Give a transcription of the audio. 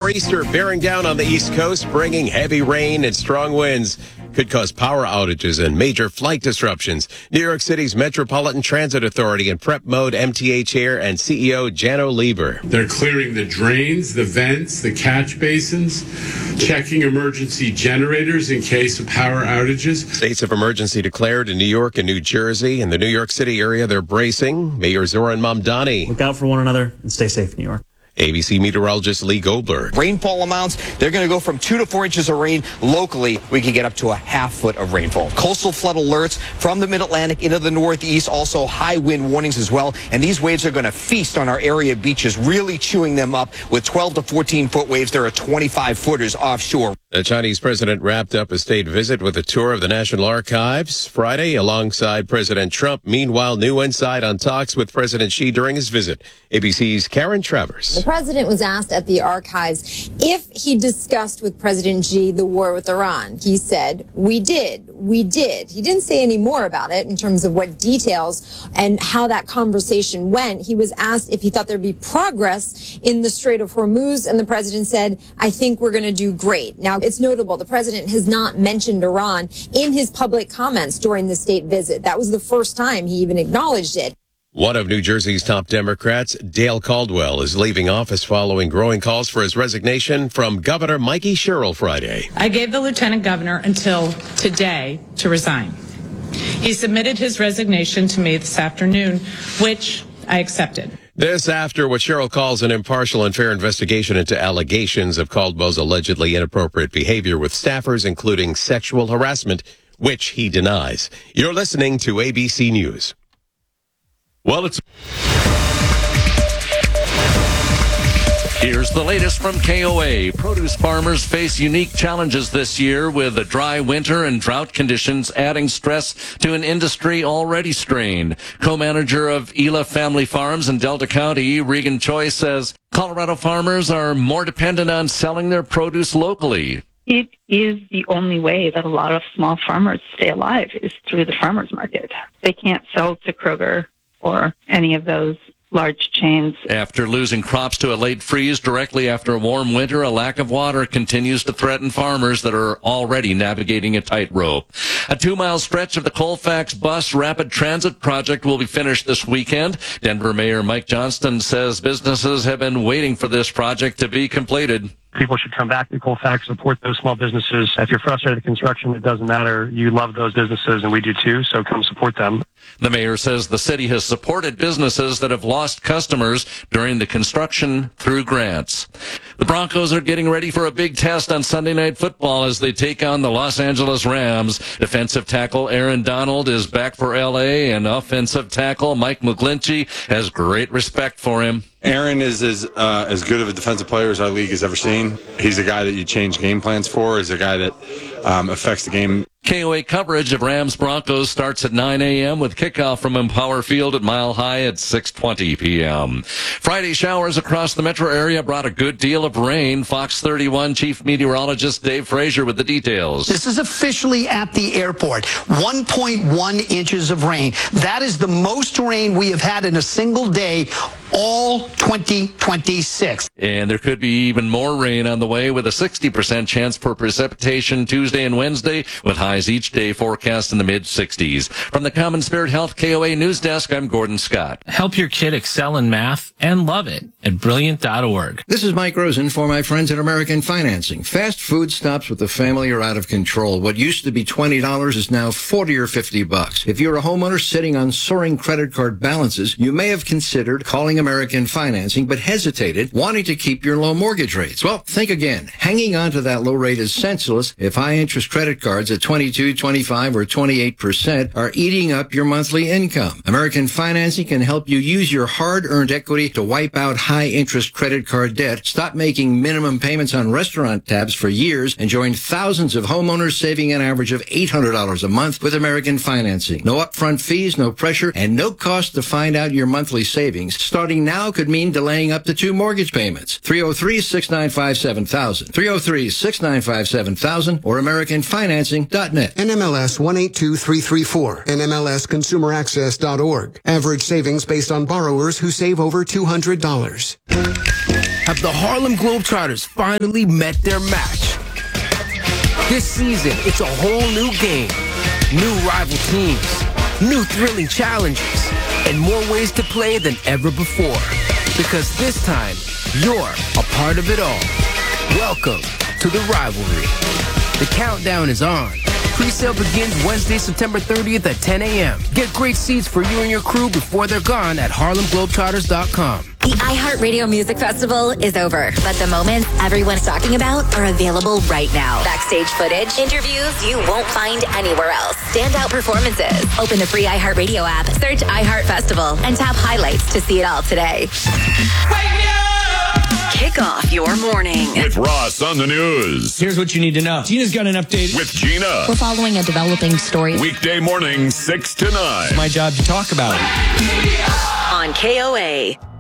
nor'easter bearing down on the East Coast, bringing heavy rain and strong winds. Could cause power outages and major flight disruptions. New York City's Metropolitan Transit Authority in prep mode, MTA Chair and CEO Janno Lieber. They're clearing the drains, the vents, the catch basins, checking emergency generators in case of power outages. States of emergency declared in New York and New Jersey. In the New York City area, they're bracing. Mayor Zoran Mamdani. Look out for one another and stay safe in New York. ABC meteorologist Lee Goldberg. Rainfall amounts, they're going to go from 2 to 4 inches of rain. Locally, we can get up to a half foot of rainfall. Coastal flood alerts from the mid-Atlantic into the Northeast, also high wind warnings as well. And these waves are going to feast on our area beaches, really chewing them up with 12 to 14 foot waves. There are 25 footers offshore. The Chinese president wrapped up a state visit with a tour of the National Archives Friday alongside President Trump. Meanwhile, new insight on talks with President Xi during his visit. ABC's Karen Travers. The president was asked at the archives if he discussed with President Xi the war with Iran. He said, we did. He didn't say any more about it in terms of what details and how that conversation went. He was asked if he thought there'd be progress in the Strait of Hormuz, and the president said, I think we're going to do great. Now, it's notable the president has not mentioned Iran in his public comments during the state visit. That was the first time he even acknowledged it. One of New Jersey's top Democrats, Dale Caldwell, is leaving office following growing calls for his resignation from Governor Mikey Sherrill Friday. I gave the lieutenant governor until today to resign. He submitted his resignation to me this afternoon, which I accepted. This after what Sherrill calls an impartial and fair investigation into allegations of Caldwell's allegedly inappropriate behavior with staffers, including sexual harassment, which he denies. You're listening to ABC News. Well, Here's the latest from KOA. Produce farmers face unique challenges this year with a dry winter and drought conditions adding stress to an industry already strained. Co-manager of Ela Family Farms in Delta County, Regan Choi, says Colorado farmers are more dependent on selling their produce locally. It is the only way that a lot of small farmers stay alive is through the farmers market. They can't sell to Kroger or any of those large chains. After losing crops to a late freeze directly after a warm winter, a lack of water continues to threaten farmers that are already navigating a tightrope. A 2-mile stretch of the Colfax Bus Rapid Transit project will be finished this weekend. Denver Mayor Mike Johnston says businesses have been waiting for this project to be completed. People should come back to Colfax, support those small businesses. If you're frustrated with construction, it doesn't matter. You love those businesses, and we do too, so come support them. The mayor says the city has supported businesses that have lost customers during the construction through grants. The Broncos are getting ready for a big test on Sunday Night Football as they take on the Los Angeles Rams. Defensive tackle Aaron Donald is back for L.A., and offensive tackle Mike McGlinchey has great respect for him. Aaron is as good of a defensive player as our league has ever seen. He's a guy that you change game plans for. He's a guy that affects the game. KOA coverage of Rams Broncos starts at 9 a.m. with kickoff from Empower Field at Mile High at 6:20 p.m. Friday showers across the metro area brought a good deal of rain. Fox 31 Chief Meteorologist Dave Frazier with the details. This is officially at the airport. 1.1 inches of rain. That is the most rain we have had in a single day all 2026. And there could be even more rain on the way with a 60% chance for precipitation Tuesday and Wednesday with highs each day forecast in the mid-60s. From the Common Spirit Health KOA News Desk, I'm Gordon Scott. Help your kid excel in math and love it at Brilliant.org. This is Mike Rosen for my friends at American Financing. Fast food stops with the family are out of control. What used to be $20 is now $40 or $50. If you're a homeowner sitting on soaring credit card balances, you may have considered calling American Financing, but hesitated, wanting to keep your low mortgage rates. Well, think again. Hanging on to that low rate is senseless if high-interest credit cards at 22, 25, or 28% are eating up your monthly income. American Financing can help you use your hard-earned equity to wipe out high-interest credit card debt, stop making minimum payments on restaurant tabs for years, and join thousands of homeowners saving an average of $800 a month with American Financing. No upfront fees, no pressure, and no cost to find out your monthly savings. Starting Starting now could mean delaying up to 2 mortgage payments. 303-695-7000. 303-695-7000 or AmericanFinancing.net. NMLS 182334. NMLSConsumerAccess.org. Average savings based on borrowers who save over $200. Have the Harlem Globetrotters finally met their match? This season, it's a whole new game. New rival teams, new thrilling challenges, and more ways to play than ever before. Because this time, you're a part of it all. Welcome to the rivalry. The countdown is on. Pre-sale begins Wednesday, September 30th at 10 a.m. Get great seats for you and your crew before they're gone at HarlemGlobetrotters.com. The iHeartRadio Music Festival is over, but the moments everyone's talking about are available right now. Backstage footage, interviews you won't find anywhere else, standout performances. Open the free iHeartRadio app, search iHeart Festival, and tap highlights to see it all today. Kick off your morning with Ross on the news. Here's what you need to know. Gina's got an update. With Gina. We're following a developing story. Weekday mornings, 6 to 9. It's my job to talk about it. On KOA.